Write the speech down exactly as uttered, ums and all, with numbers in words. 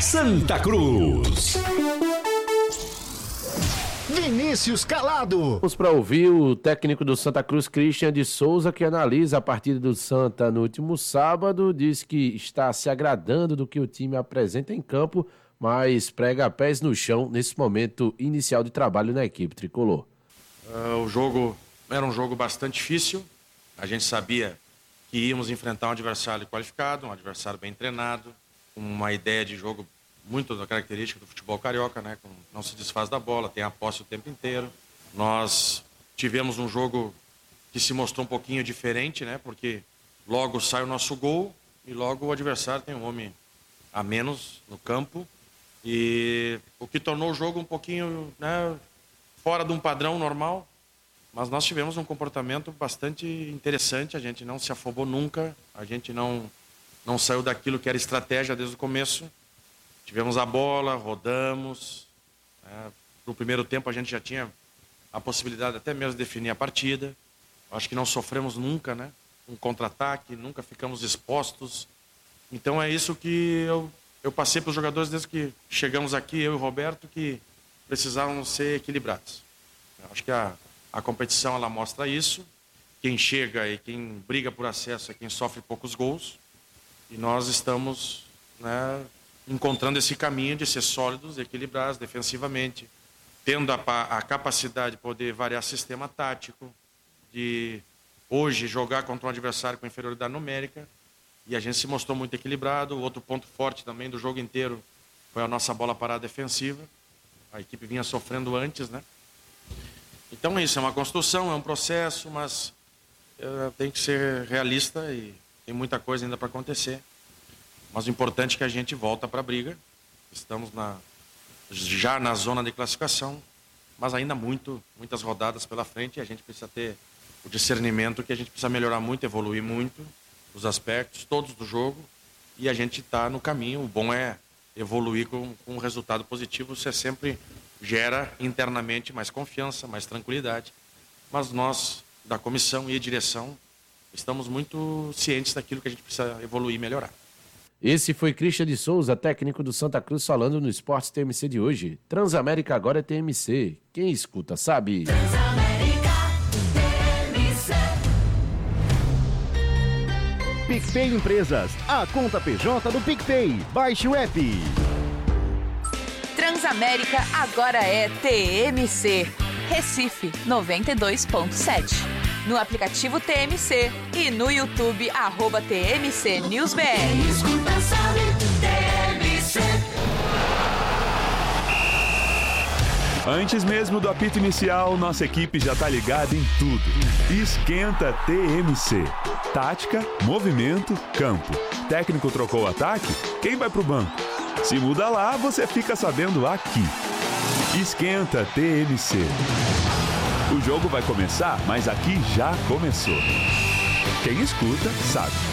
Santa Cruz. Vinícius Calado. Vamos para ouvir o técnico do Santa Cruz, Christian de Souza, que analisa a partida do Santa no último sábado, diz que está se agradando do que o time apresenta em campo, mas prega pés no chão nesse momento inicial de trabalho na equipe tricolor. Uh, o jogo era um jogo bastante difícil, a gente sabia que íamos enfrentar um adversário qualificado, um adversário bem treinado, com uma ideia de jogo muito da característica do futebol carioca, né? Não se desfaz da bola, tem a posse o tempo inteiro. Nós tivemos um jogo que se mostrou um pouquinho diferente, né? Porque logo sai o nosso gol e logo o adversário tem um homem a menos no campo. E o que tornou o jogo um pouquinho, né, fora de um padrão normal. Mas nós tivemos um comportamento bastante interessante, a gente não se afobou nunca, a gente não, não saiu daquilo que era estratégia desde o começo. Tivemos a bola, rodamos. Né? No primeiro tempo a gente já tinha a possibilidade até mesmo de definir a partida. Acho que não sofremos nunca, né? Um contra-ataque, nunca ficamos expostos. Então é isso que eu, eu passei para os jogadores desde que chegamos aqui, eu e o Roberto, que precisavam ser equilibrados. Eu acho que a, a competição ela mostra isso. Quem chega e quem briga por acesso é quem sofre poucos gols. E nós estamos, né, encontrando esse caminho de ser sólidos, equilibrados defensivamente, tendo a, a capacidade de poder variar sistema tático, de hoje jogar contra um adversário com inferioridade numérica, e a gente se mostrou muito equilibrado. O outro ponto forte também do jogo inteiro foi a nossa bola parada defensiva. A equipe vinha sofrendo antes, né? Então é isso, é uma construção, é um processo, mas uh, tem que ser realista e tem muita coisa ainda para acontecer. Mas o importante é que a gente volta para a briga. Estamos na, já na zona de classificação, mas ainda muito, muitas rodadas pela frente, e a gente precisa ter o discernimento que a gente precisa melhorar muito, evoluir muito os aspectos, todos do jogo, e a gente está no caminho. O bom é evoluir com, com um resultado positivo. Você sempre gera internamente mais confiança, mais tranquilidade, mas nós, da comissão e direção, estamos muito cientes daquilo que a gente precisa evoluir e melhorar. Esse foi Christian de Souza, técnico do Santa Cruz, falando no Esportes T M C de hoje. Transamérica agora é T M C. Quem escuta sabe. Transamérica T M C. PicPay Empresas, a conta P J do PicPay. Baixe o app. Transamérica agora é T M C. Recife noventa e dois ponto sete. No aplicativo T M C e no YouTube, arroba T M C News B R. Quem escuta sabe, T M C. Antes mesmo do apito inicial, nossa equipe já tá ligada em tudo. Esquenta T M C. Tática, movimento, campo. Técnico trocou o ataque? Quem vai pro banco? Se muda lá, você fica sabendo aqui. Esquenta T M C. O jogo vai começar, mas aqui já começou. Quem escuta, sabe.